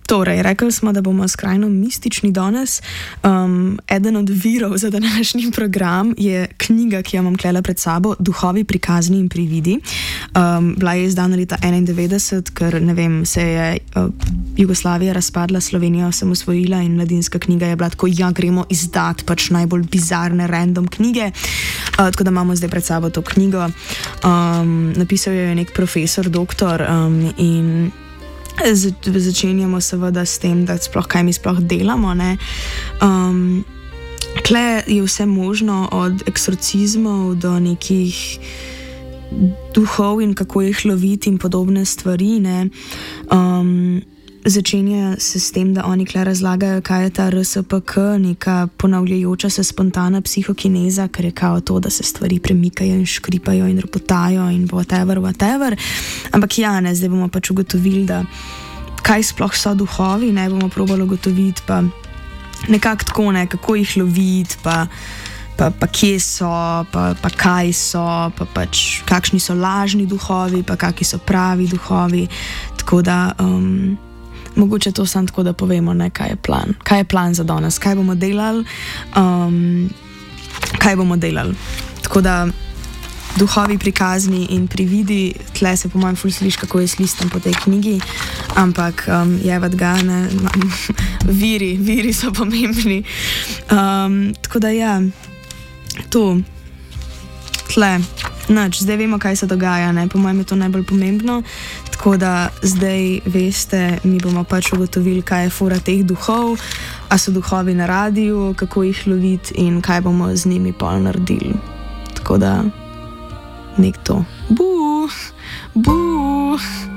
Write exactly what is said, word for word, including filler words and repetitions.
Torej, rekli smo, da bomo skrajno mistični danes. Um, eden od virov za današnji program je knjiga, ki jo imam tule pred sabo, Duhovi, prikazni in prividi. Um, bila je izdana leta enaindevetdeset, ker ne vem, se je uh, Jugoslavija razpadla, Slovenija osamosvojila in Mladinska knjiga je bila tako, ja, gremo izdati pač najbolj bizarne, random knjige. Uh, tako da imamo zdaj pred sabo to knjigo. Um, napisal jo je nek profesor, doktor um, in začenjamo seveda s tem, da sploh kaj mi sploh delamo, ne. Um, tle je vse možno, od eksorcizmov do nekih duhov in kako jih loviti in podobne stvari, ne. Um, začenja se s tem, da oni tle razlagajo, kaj je ta R S P K, neka ponavljajoča se spontana psihokineza, ker je kao to, da se stvari premikajo in škripajo in ropotajo in whatever, whatever. Ampak ja, ne, zdaj bomo pač ugotovili, da kaj sploh so duhovi, ne, bomo probali ugotoviti, pa nekako tako, ne, kako jih loviti, pa, pa, pa kje so, pa, pa kaj so, pa pač kakšni so lažni duhovi, pa kakšni so pravi duhovi, tako da um, mogoče to samo tako, da povemo, ne, kaj je plan. Kaj je plan za danes? Kaj bomo delali? Um, kaj bomo delali? Tako da Duhovi, prikazni in prividi, tle se po mojem ful sliš, kako jaz listam po tej knjigi, ampak um, jevat ga, ne, viri, viri so pomembni. Um, tako da ja, to, tle, nič, zdaj vemo, kaj se dogaja, ne, po mojem je to najbolj pomembno. Tako da zdaj veste, mi bomo pač ugotovili, kaj je fora teh duhov, a so duhovi na radiju, kako jih loviti in kaj bomo z njimi pol naredili. Tako da nek to. Buh, buh.